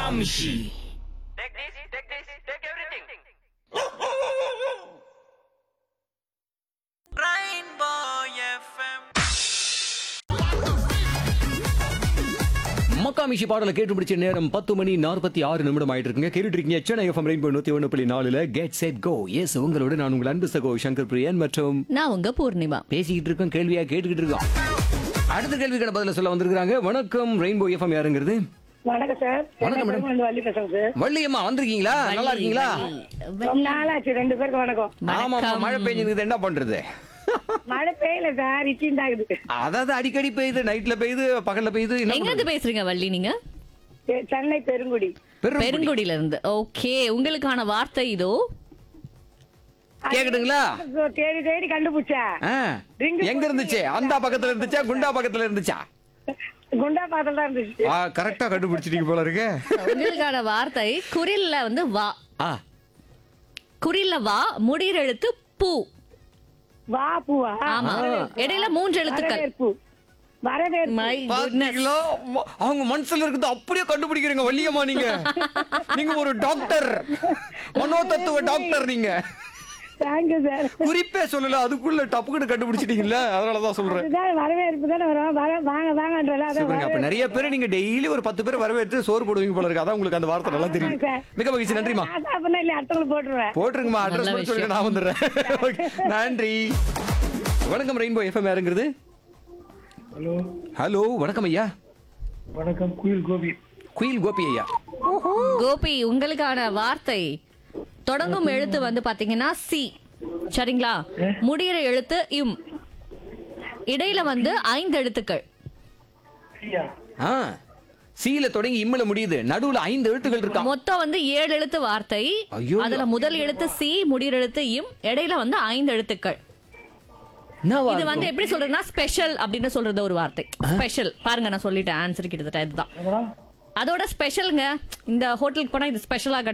Makamishi. Take this, take everything. Rainbow FM. Makkamishi பாடலை கேட்டு பிடிச்ச நேரம் 10:46 ஆயிட்டு இருக்குங்க. கேட்டுட்டு இருக்கீங்க Chennai FM rainbow 101.4 get set go. S, உங்களோட நான் உங்கள் அன்பு சகோ சங்கர் பிரியன் மற்றும் நான் உங்க பூர்ணிமா பேசிக்கிட்டு இருக்கோம், கேள்வியா கேட்டுக்கிட்டு இருக்கோம். அடுத்த கேள்விக்கான பதில சொல்ல வந்திருக்காங்க. வணக்கம் ரெயின்போ எஃப்எம், யாருங்கிறது? வணக்கம் சார். வணக்கம் மேடம். வந்து வள்ளி பேசுறேன் சார். வள்ளியம்மா வந்திருக்கீங்களா? நல்லா இருக்கீங்களா? ரொம்ப நாளாச்சு, ரெண்டு பேருக்கு வணக்கம். ஆமா, மழை பெஞ்சிருக்குது, என்ன பண்றது? மழை பெய்யல சார், இச்சிண்டாகுது. அதாவது அடிக்கடி பெய்யுது, நைட்ல பெய்யுது, பகல்ல பெய்யுது. என்ன எங்க இருந்து பேசுறீங்க வள்ளி? நீங்க சென்னை பெருங்குடி. பெருங்குடியில இருந்து. ஓகே, உங்களுக்கான வார்த்தை இதோ. கேக்குதுங்களா? தேடி தேடி கண்டுபிடிச்சா. எங்க இருந்துச்சு? அந்த பக்கத்துல இருந்துச்சா, குண்டா பக்கத்துல இருந்துச்சா? குண்டா பாத்திரம் தான் இருந்துச்சு. கரெக்டா கண்டுபிடிச்சிட்டீங்க போல இருக்கு. உங்களுக்கான வார்த்தை குறில்ல வந்து வா. குறில்ல வா, முடியிற எழுத்து பூ. வா பூவா? ஆமா, இடையில 3 எழுத்துக்கள். வரவேற்பு. வரவேற்பு. My goodness. பாத்தீங்களா? அவங்க மனசுல இருக்குது அப்படியே கண்டுபிடிக்கிறீங்க வள்ளியம்மா. நீங்க ஒரு டாக்டர், மனோதத்துவ டாக்டர். நீங்க தேங்க்யூ சார். குறிப்பே சொல்லல, அதுக்குள்ள டப்புன்னு கண்டுபிடிச்சிட்டீங்கல்ல, அதனாலதான் சொல்றேன். அதுதான் வரவேற்பு தானே வரும். வாங்க வாங்கன்றல. சூப்பருங்க. அப்ப நிறைய பேர் நீங்க டெய்லி ஒரு 10 பேர் வரவேற்று சோறு போடுவீங்க போல இருக்கு. அதான் உங்களுக்கு அந்த வார்த்தை நல்லா தெரியும். மிக மகிழ்ச்சி, நன்றிமா. சாப்பிடணும் இல்ல, அடுத்தவங்களுக்கு போட்டுருவேன். போட்டுருங்கம்மா, அட்ரஸ் நல்ல போட்டு சொல்லுங்க, நான் வந்துடுறேன். Okay, நன்றி. வணக்கம் ரெயின்போ எஃப்எம், யாருங்கிறது? ஹலோ. ஹலோ, வணக்கம் ஐயா. வணக்கம், குயில் கோபி. குயில் கோபி ஐயா. கோபி, உங்களுக்கான வார்த்தை தொடங்கும் எழுத்து வந்து பாத்தீங்கன்னா சி. சரிங்களா? முடியிற எழுத்து இம். இடையில வந்து 5 எழுத்துக்கள். ஐயா, சீல தொடங்கி இம்முல முடியுது, நடுவுல 5 எழுத்துக்கள் இருக்கா. மொத்தம் வந்து 7 எழுத்து வார்த்தை. ஐயோ. அதுல முதல் எழுத்து சி, முடியிற எழுத்து இம், இடையில வந்து 5 எழுத்துக்கள். இது வந்து எப்படி சொல்றதுன்னா ஸ்பெஷல் அப்படின்னு சொல்றது ஒரு வார்த்தை. ஸ்பெஷல் பாருங்க, நான் சொல்லிட்டேன் ஆன்சர் கிட்டத்தட்ட இதுதான். அதோட ஸ்பெஷலுங்க. இந்த ஹோட்டலுக்கு போனா இது ஸ்பெஷலா